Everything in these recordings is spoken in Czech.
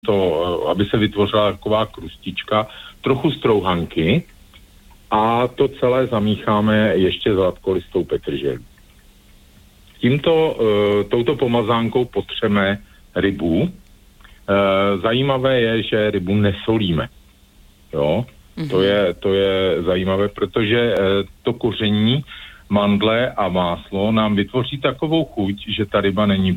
aby se vytvořila taková krustička, trochu strouhanky a to celé zamícháme ještě zlatkolistou petrželí. Touto pomazánkou potřeme rybu. Zajímavé je, že rybu nesolíme. Jo? To je zajímavé, protože to koření, mandle a máslo nám vytvoří takovou chuť, že ta ryba není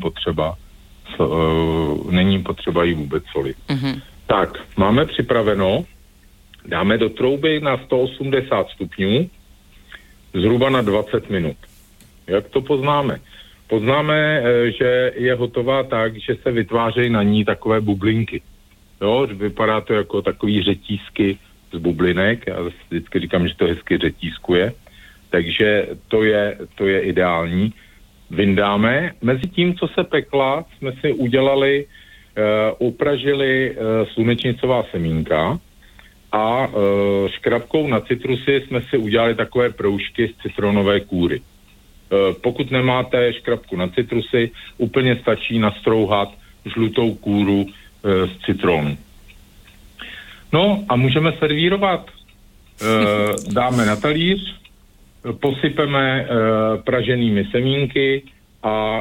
potřeba jí vůbec solit. Tak, máme připraveno, dáme do trouby na 180 stupňů zhruba na 20 minut. Jak to poznáme? Poznáme, že je hotová tak, že se vytvářejí na ní takové bublinky. Jo, vypadá to jako takový řetízky z bublinek. Já vždycky říkám, že to hezky řetízkuje. Takže to je ideální. Vyndáme. Mezi tím, co se pekla, jsme si udělali, upražili slunečnicová semínka a škrabkou na citrusy jsme si udělali takové proužky z citronové kůry. Pokud nemáte škrabku na citrusy, úplně stačí nastrouhat žlutou kůru z citronu. No a můžeme servírovat. Dáme na talíř, posypeme praženými semínky a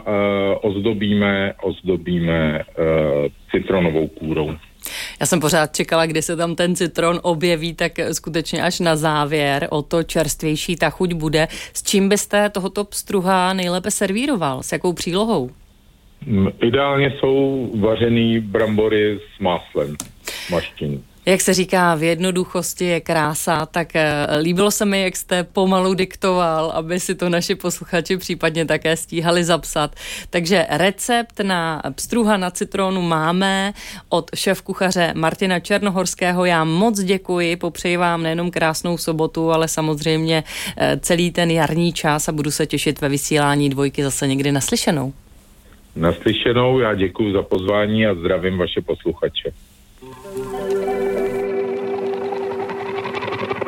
ozdobíme citronovou kůrou. Já jsem pořád čekala, kdy se tam ten citron objeví, tak skutečně až na závěr, o to čerstvější ta chuť bude. S čím byste tohoto pstruha nejlépe servíroval? S jakou přílohou? Ideálně jsou vařený brambory s máslem, maštění. Jak se říká, v jednoduchosti je krása, tak líbilo se mi, jak jste pomalu diktoval, aby si to naši posluchači případně také stíhali zapsat. Takže recept na pstruha na citronu máme od šéfkuchaře Martina Černohorského. Já moc děkuji, popřeji vám nejenom krásnou sobotu, ale samozřejmě celý ten jarní čas a budu se těšit ve vysílání Dvojky zase někdy naslyšenou. Naslyšenou, já děkuji za pozvání a zdravím vaše posluchače.